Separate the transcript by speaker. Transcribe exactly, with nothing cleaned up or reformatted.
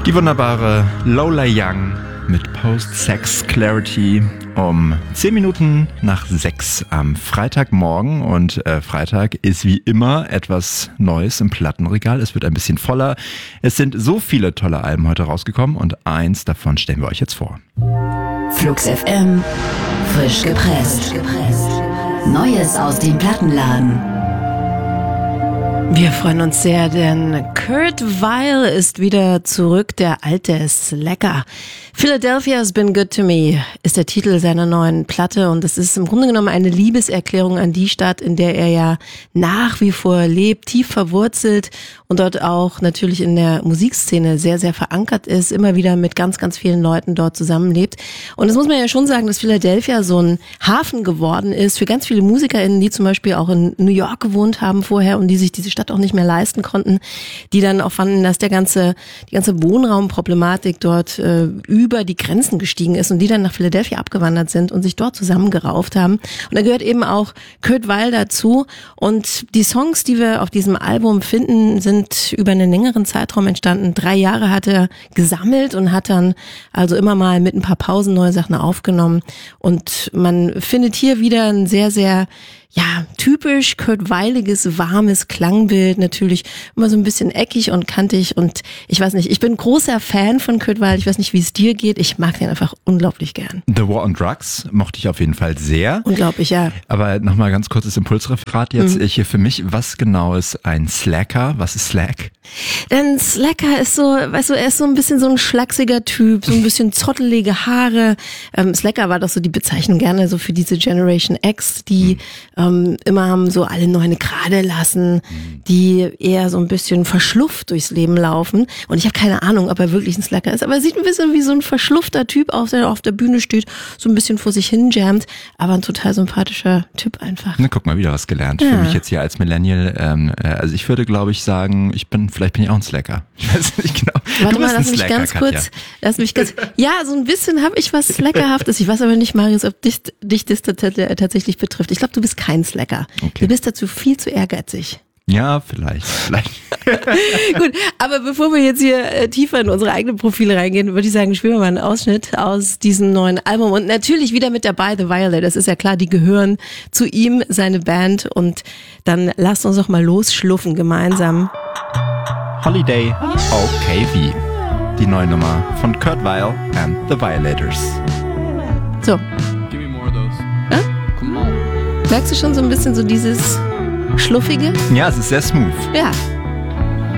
Speaker 1: Die wunderbare Lola Young mit Post-Sex Clarity um zehn Minuten nach sechs am Freitagmorgen. Und äh, Freitag ist wie immer etwas Neues im Plattenregal. Es wird ein bisschen voller. Es sind so viele tolle Alben heute rausgekommen und eins davon stellen wir euch jetzt vor.
Speaker 2: Flux F M, frisch gepresst. Neues aus dem Plattenladen.
Speaker 3: Wir freuen uns sehr, denn Kurt Weill ist wieder zurück, der alte Slacker. Philadelphia has been good to me ist der Titel seiner neuen Platte und es ist im Grunde genommen eine Liebeserklärung an die Stadt, in der er ja nach wie vor lebt, tief verwurzelt und dort auch natürlich in der Musikszene sehr, sehr verankert ist, immer wieder mit ganz, ganz vielen Leuten dort zusammenlebt. Und das muss man ja schon sagen, dass Philadelphia so ein Hafen geworden ist für ganz viele MusikerInnen, die zum Beispiel auch in New York gewohnt haben vorher und die sich diese Stadt auch nicht mehr leisten konnten, die dann auch fanden, dass der ganze, die ganze Wohnraumproblematik dort äh, über die Grenzen gestiegen ist und die dann nach Philadelphia abgewandert sind und sich dort zusammengerauft haben. Und da gehört eben auch Kurt Weill dazu. Und die Songs, die wir auf diesem Album finden, sind über einen längeren Zeitraum entstanden. Drei Jahre hat er gesammelt und hat dann also immer mal mit ein paar Pausen neue Sachen aufgenommen. Und man findet hier wieder ein sehr, sehr ja, typisch Kurt Weiliges, warmes Klangbild, natürlich immer so ein bisschen eckig und kantig und ich weiß nicht, ich bin großer Fan von Kurt Weill, ich weiß nicht, wie es dir geht, ich mag den einfach unglaublich gern.
Speaker 1: The War on Drugs mochte ich auf jeden Fall sehr.
Speaker 3: Unglaublich, ja.
Speaker 1: Aber nochmal ganz kurzes Impulsreferat jetzt
Speaker 3: mhm.
Speaker 1: hier für mich, was genau ist ein Slacker? Was ist Slack?
Speaker 3: Denn Slacker ist so, weißt du, er ist so ein bisschen so ein schlachsiger Typ, so ein bisschen zottelige Haare. Ähm, Slacker war doch so die Bezeichnung gerne so für diese Generation X, die mhm. ähm, immer haben so alle noch eine gerade lassen, mhm. die eher so ein bisschen verschlufft durchs Leben laufen. Und ich habe keine Ahnung, ob er wirklich ein Slacker ist, aber er sieht ein bisschen wie so ein verschluffter Typ aus, der auf der Bühne steht, so ein bisschen vor sich hin jammt, aber ein total sympathischer Typ einfach.
Speaker 1: Na, guck mal, wieder was gelernt.
Speaker 3: Ja.
Speaker 1: Für mich jetzt hier als Millennial, ähm, also ich würde, glaube ich, sagen, ich bin Vielleicht bin ich auch ein Slacker. Ich weiß nicht genau.
Speaker 3: Warte
Speaker 1: du
Speaker 3: mal,
Speaker 1: bist
Speaker 3: lass
Speaker 1: ein
Speaker 3: mich
Speaker 1: Slacker,
Speaker 3: ganz
Speaker 1: Katja.
Speaker 3: kurz, lass mich ganz, ja, so ein bisschen habe ich was Slackerhaftes. Ich weiß aber nicht, Marius, ob dich, dich das tatsächlich betrifft. Ich glaube, du bist kein Slacker.
Speaker 1: Okay.
Speaker 3: Du bist dazu viel zu ehrgeizig.
Speaker 1: Ja, vielleicht, vielleicht.
Speaker 3: Gut, aber bevor wir jetzt hier äh, tiefer in unsere eigenen Profile reingehen, würde ich sagen, spielen wir mal einen Ausschnitt aus diesem neuen Album und natürlich wieder mit dabei The Violet. Das ist ja klar, die gehören zu ihm, seine Band und dann lasst uns doch mal losschluffen gemeinsam.
Speaker 1: Holiday O K V, die neue Nummer von Kurt Weill and the Violators.
Speaker 3: So.
Speaker 4: Give me more of those.
Speaker 3: Ja?
Speaker 4: Come on.
Speaker 3: Merkst du schon so ein bisschen so dieses Schluffige?
Speaker 1: Ja, es ist sehr smooth.
Speaker 3: Ja.